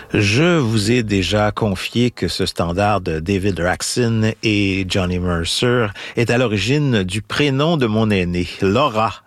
Je vous ai déjà confié que ce standard de David Raksin et Johnny Mercer est à l'origine du prénom de mon aînée, Laura.